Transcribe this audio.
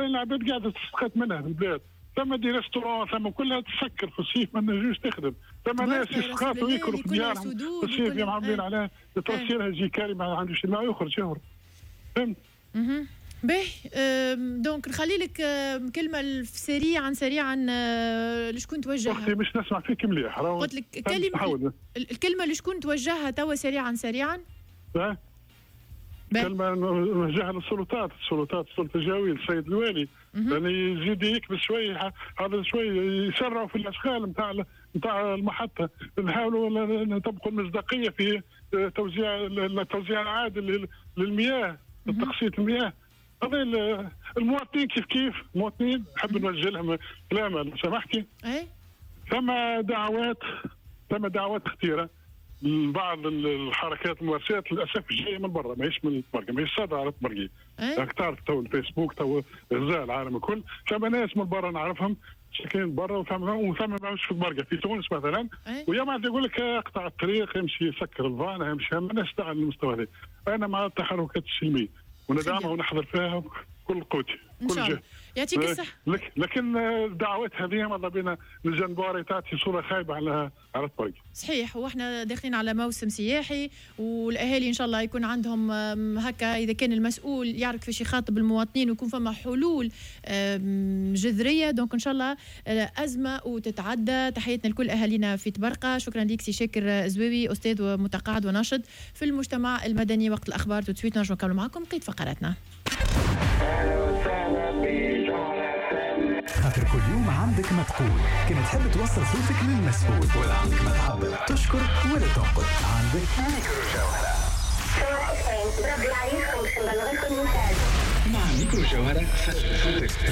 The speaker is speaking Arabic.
العباد قاعده تستقط منها في البلاد. ثم دي ريستوران ثم كلها تسكر في الصيف ما نجوش تخدم. ثم ناس يسقطوا ويكروا في ديارهم في الصيف معاملين عليها ترسيلها يجي كاري ما عندوش ما يخرج شهر. فهمت؟ باهي. دونك نخلي لك كلمه سريعا لشكون توجهها؟ اختي مش نسمع فيك مليح. قلت لك الكلمه اللي شكون توجهها توا سريعا. كلمة نوجهها للسلطات، السلطة الجوية، السيد الوالي، يعني يزيد يكبس شوية، هذا شوية يسرعوا في الأشغال نتاع المحطة، نحاولوا نطبقوا المصداقية في التوزيع العادل للمياه، تقسيط المياه. هذا المواطنين كيف المواطنين نحب نوجه لهم كلام لو سمحتي. ثم دعوات كثيرة بعض الحركات الممارسات للاسف جايه من برا، ماهيش من البرقه، ماهيش صادره على البرقي. تعرف تو الفيسبوك تو غزا العالم الكل، ثم ناس من برا نعرفهم ساكنين برا وثم ماهوش في البرقه في تونس مثلا، ويوم عاد يقول لك اقطع الطريق يمشي يسكر الفان يمشي. ما نستطيع المستوى هذا. انا مع التحركات السلميه وندعمها ونحضر فيها كل قوتي ان شاء الله. يعطيك الصحه. لكن الدعوات هذه ماذا بينا الجنباري تعطي صوره خايبه على الطريق. صحيح. واحنا داخلين على موسم سياحي والاهالي ان شاء الله يكون عندهم هكا، اذا كان المسؤول يعرف كيفاش يخاطب المواطنين ويكون فما حلول جذريه. دونك ان شاء الله ازمه وتتعدى. تحياتنا لكل اهالينا في تبرقه. شكرا لك سي شاكر زويوي، استاذ ومتقاعد وناشط في المجتمع المدني. وقت الاخبار تسويت نرجع نكمل معكم بقيه فقراتنا. خاطر كل يوم عندك ما تقول، كما تحب توصل صوتك للمسؤول ولا عندك ما تعبر، تشكر ولا تنقد، عندك ميكرو جوهرة. مع ميكرو جوهرة